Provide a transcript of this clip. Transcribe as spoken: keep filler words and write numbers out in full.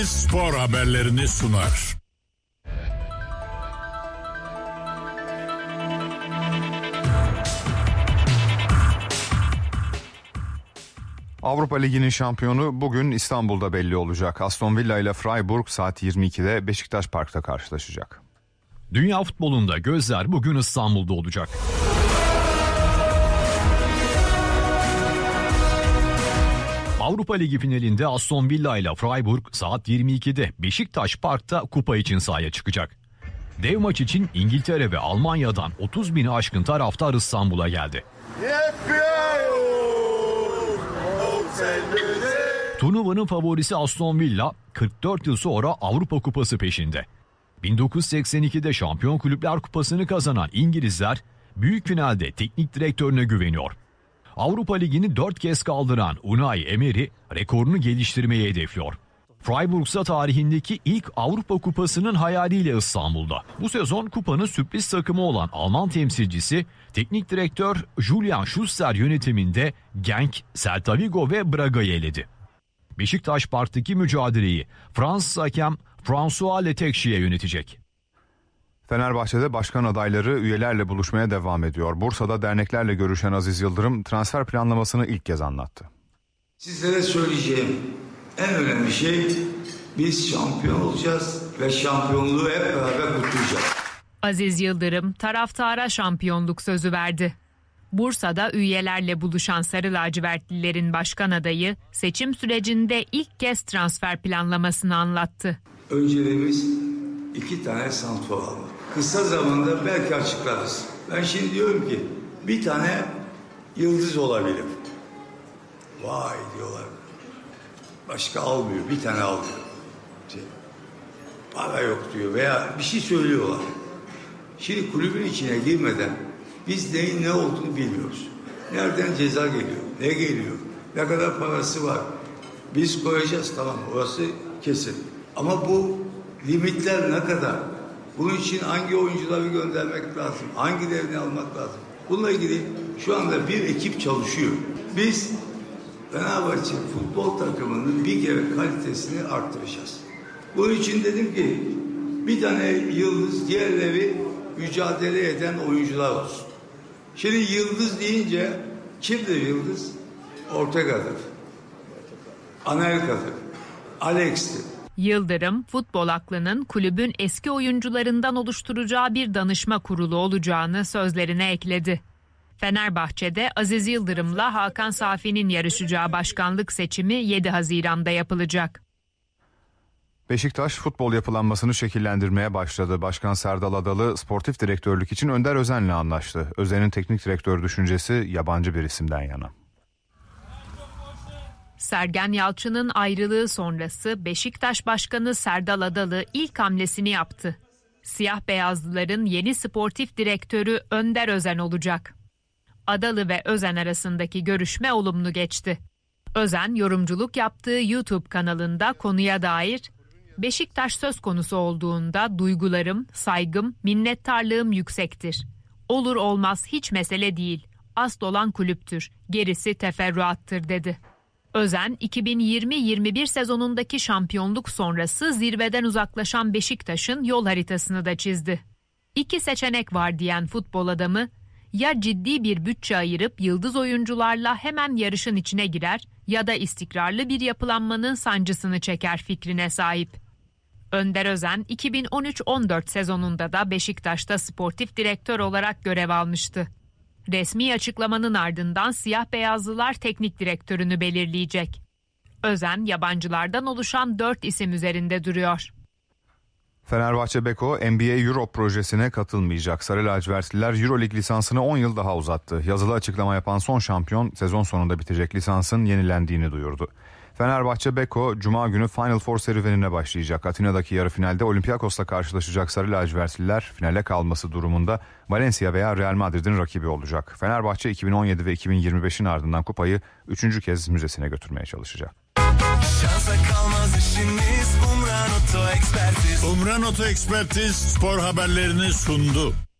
Spor haberlerini sunar. Avrupa Ligi'nin şampiyonu bugün İstanbul'da belli olacak. Aston Villa ile Freiburg saat yirmi ikide Beşiktaş Park'ta karşılaşacak. Dünya futbolunda gözler bugün İstanbul'da olacak. Avrupa Ligi finalinde Aston Villa ile Freiburg saat yirmi ikide Beşiktaş Park'ta kupa için sahaya çıkacak. Dev maç için İngiltere ve Almanya'dan otuz bini aşkın taraftar İstanbul'a geldi. Turnuvanın favorisi Aston Villa kırk dört yıl sonra Avrupa Kupası peşinde. bin dokuz yüz seksen ikide Şampiyon Kulüpler Kupası'nı kazanan İngilizler büyük finalde teknik direktörüne güveniyor. Avrupa Ligi'ni dört kez kaldıran Unai Emery rekorunu geliştirmeyi hedefliyor. Freiburg ise tarihindeki ilk Avrupa Kupası'nın hayaliyle İstanbul'da. Bu sezon kupanın sürpriz takımı olan Alman temsilcisi teknik direktör Julian Schuster yönetiminde Genk, Celta Vigo ve Braga'yı eledi. Beşiktaş Park'taki mücadeleyi Fransız hakem François Letexier yönetecek. Fenerbahçe'de başkan adayları üyelerle buluşmaya devam ediyor. Bursa'da derneklerle görüşen Aziz Yıldırım transfer planlamasını ilk kez anlattı. Sizlere söyleyeceğim en önemli şey, biz şampiyon olacağız ve şampiyonluğu hep beraber kutlayacağız. Aziz Yıldırım taraftara şampiyonluk sözü verdi. Bursa'da üyelerle buluşan Sarı Lacivertlilerin başkan adayı seçim sürecinde ilk kez transfer planlamasını anlattı. Önceliğimiz iki tane santrfor almak. Kısa zamanda belki açıklarız. Ben şimdi diyorum ki bir tane yıldız olabilir. Vay diyorlar. Başka almıyor, bir tane almıyor. Şey, para yok diyor veya bir şey söylüyorlar. Şimdi kulübün içine girmeden biz neyin ne olduğunu bilmiyoruz. Nereden ceza geliyor, ne geliyor, ne kadar parası var. Biz koyacağız, tamam, orası kesin. Ama bu limitler ne kadar? Bunun için hangi oyuncuları göndermek lazım, hangilerini almak lazım? Bununla ilgili şu anda bir ekip çalışıyor. Biz Fenerbahçe futbol takımının bir kere kalitesini arttıracağız. Bunun için dedim ki bir tane yıldız, diğerleri mücadele eden oyuncular olsun. Şimdi yıldız deyince kimdir yıldız? Ortega'dır, Anelka'dır, Alex'tir. Yıldırım, futbol aklının kulübün eski oyuncularından oluşturacağı bir danışma kurulu olacağını sözlerine ekledi. Fenerbahçe'de Aziz Yıldırım'la Hakan Safi'nin yarışacağı başkanlık seçimi yedi Haziran'da yapılacak. Beşiktaş futbol yapılanmasını şekillendirmeye başladı. Başkan Serdal Adalı sportif direktörlük için Önder Özen'le anlaştı. Özen'in teknik direktör düşüncesi yabancı bir isimden yana. Sergen Yalçın'ın ayrılığı sonrası Beşiktaş Başkanı Serdal Adalı ilk hamlesini yaptı. Siyah beyazlıların yeni sportif direktörü Önder Özen olacak. Adalı ve Özen arasındaki görüşme olumlu geçti. Özen yorumculuk yaptığı YouTube kanalında konuya dair Beşiktaş söz konusu olduğunda duygularım, saygım, minnettarlığım yüksektir. Olur olmaz hiç mesele değil. Asıl olan kulüptür. Gerisi teferruattır dedi. Özen iki bin yirmi yirmi bir sezonundaki şampiyonluk sonrası zirveden uzaklaşan Beşiktaş'ın yol haritasını da çizdi. İki seçenek var diyen futbol adamı, ya ciddi bir bütçe ayırıp yıldız oyuncularla hemen yarışın içine girer ya da istikrarlı bir yapılanmanın sancısını çeker fikrine sahip. Önder Özen iki bin on üç on dört sezonunda da Beşiktaş'ta sportif direktör olarak görev almıştı. Resmi açıklamanın ardından siyah beyazlılar teknik direktörünü belirleyecek. Özen yabancılardan oluşan dört isim üzerinde duruyor. Fenerbahçe Beko N B A Europe projesine katılmayacak. Sarı lacivertliler Euroleague lisansını on yıl daha uzattı. Yazılı açıklama yapan son şampiyon sezon sonunda bitecek lisansın yenilendiğini duyurdu. Fenerbahçe Beko Cuma günü Final Four serüvenine başlayacak. Atina'daki yarı finalde Olympiakos'la karşılaşacak Sarı lacivertliler finale kalması durumunda Valencia veya Real Madrid'in rakibi olacak. Fenerbahçe iki bin on yedi ve iki bin yirmi beşin ardından kupayı üçüncü kez müzesine götürmeye çalışacak. Şansa kalmaz işimiz, Umran Oto Ekspertiz. Umran Oto Ekspertiz spor haberlerini sundu.